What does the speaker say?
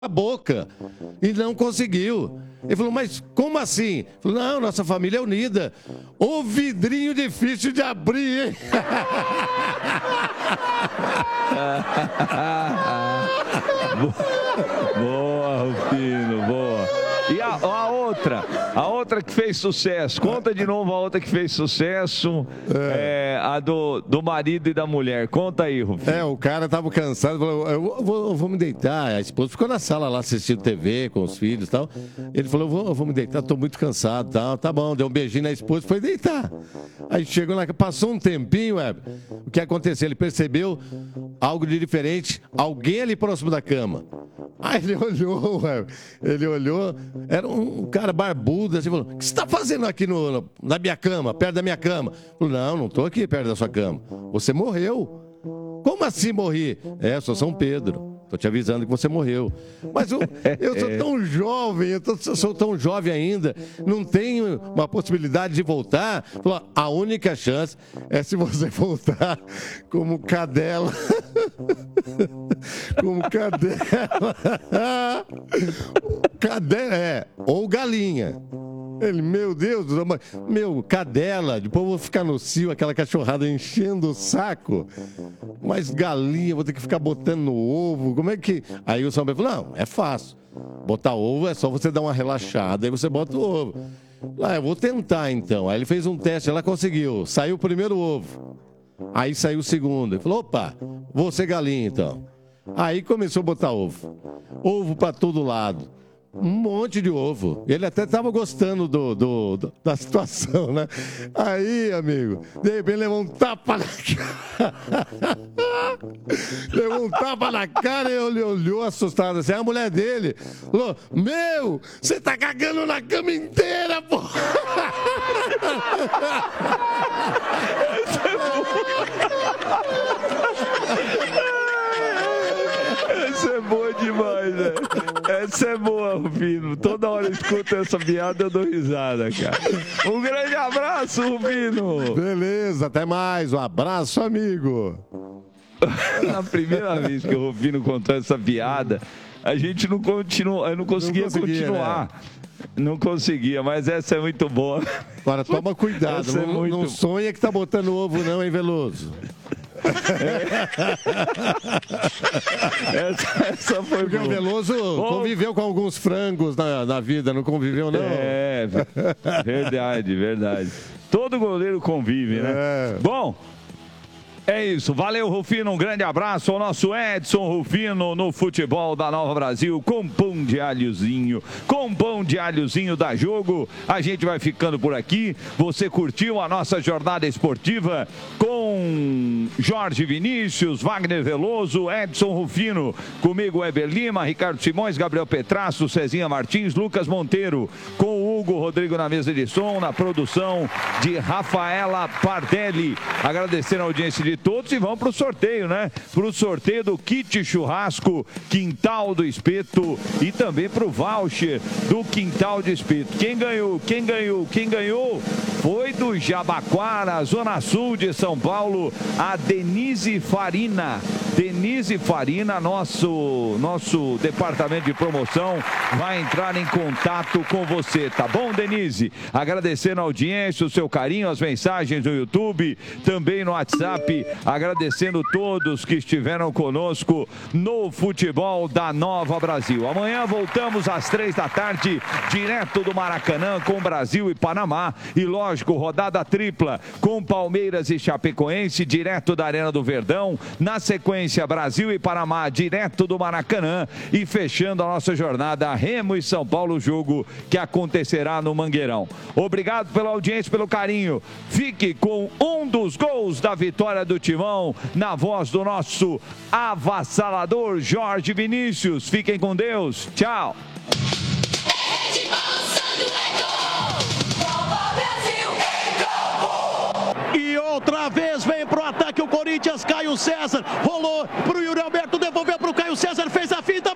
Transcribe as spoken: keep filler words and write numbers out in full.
a boca e não conseguiu. Ele falou, mas como assim? Ele falou, não, nossa família é unida. O vidrinho difícil de abrir, hein? Boa, Rufino, boa. E a, a outra, a outra que fez sucesso, conta de novo a outra que fez sucesso, é. É, a do, do marido e da mulher, conta aí, Rufino. É, o cara tava cansado, falou, eu vou, eu vou me deitar, a esposa ficou na sala lá assistindo T V com os filhos e tal, ele falou, eu vou, eu vou me deitar, tô muito cansado, tal, tá bom, deu um beijinho na esposa e foi deitar. Aí chegou lá, passou um tempinho, é, o que aconteceu? Ele percebeu algo de diferente, alguém ali próximo da cama. Aí ele olhou, ué, ele olhou, era um cara barbudo, assim, falou, o que você está fazendo aqui no, na minha cama, perto da minha cama? Falou, não, não estou aqui perto da sua cama, você morreu. Como assim morri? É, eu sou São Pedro. Tô te avisando que você morreu. Mas eu, eu sou tão jovem, eu tô, sou tão jovem ainda, não tenho uma possibilidade de voltar. Falou, a única chance é se você voltar como cadela. Como cadela. Cadela, é, ou galinha. Ele, meu Deus, meu, cadela, depois eu vou ficar no cio, aquela cachorrada enchendo o saco. Mas galinha, vou ter que ficar botando no ovo, como é que... Aí o São Pedro falou, não, é fácil. Botar ovo é só você dar uma relaxada, aí você bota o ovo. Ah, eu vou tentar então. Aí ele fez um teste, ela conseguiu. Saiu o primeiro ovo. Aí saiu o segundo. Ele falou, opa, vou ser galinha então. Aí começou a botar ovo. Ovo pra todo lado. Um monte de ovo. Ele até estava gostando do, do, do, da situação, né? Aí, amigo, de repente levou um tapa na cara. Levou um tapa na cara e ele olhou assustado assim. A mulher dele falou, meu, você tá cagando na cama inteira, pô! Essa é boa demais, né? Essa é boa, Rufino. Toda hora eu escuto essa piada, eu dou risada, cara. Um grande abraço, Rufino. Beleza, até mais. Um abraço, amigo. Na primeira vez que o Rufino contou essa piada, a gente não continua, eu não conseguia, não conseguia continuar. Né? Não conseguia, mas essa é muito boa. Agora toma cuidado, essa não, é muito... não sonha que tá botando ovo não, hein, Veloso? essa, essa foi Porque boa. O Veloso Bom... conviveu com alguns frangos na, na vida, não conviveu não? É, verdade, verdade. Todo goleiro convive, né? É. Bom, é isso, valeu Rufino, um grande abraço ao nosso Edson Rufino no futebol da Nova Brasil, com pão de alhozinho, com pão de alhozinho da Jogo. A gente vai ficando por aqui, você curtiu a nossa jornada esportiva com Jorge Vinícius, Wagner Veloso, Edson Rufino, comigo Eber Lima, Ricardo Simões, Gabriel Petrasso, Cezinha Martins, Lucas Monteiro, com o Hugo Rodrigo na mesa de som, na produção de Rafaela Pardelli, agradecendo a audiência de todos e vamos para o sorteio, né? Para o sorteio do kit churrasco Quintal do Espeto e também para o voucher do Quintal do Espeto. Quem ganhou? Quem ganhou? Quem ganhou foi do Jabaquara, Zona Sul de São Paulo, a Denise Farina. Denise Farina, nosso, nosso departamento de promoção, vai entrar em contato com você, tá bom, Denise? Agradecendo a audiência, o seu carinho, as mensagens no YouTube, também no WhatsApp, agradecendo todos que estiveram conosco no futebol da Nova Brasil. Amanhã voltamos às três da tarde, direto do Maracanã, com Brasil e Panamá, e lógico, rodada tripla, com Palmeiras e Chapecoense, direto da Arena do Verdão, na sequência Brasil e Panamá, direto do Maracanã, e fechando a nossa jornada Remo e São Paulo, jogo que acontecerá no Mangueirão. Obrigado pela audiência, pelo carinho. Fique com um dos gols da vitória do Timão, na voz do nosso avassalador Jorge Vinícius. Fiquem com Deus. Tchau. E outra vez vem pro ataque o Corinthians, Caio César rolou pro Yuri Alberto, devolveu pro Caio César, fez a finta.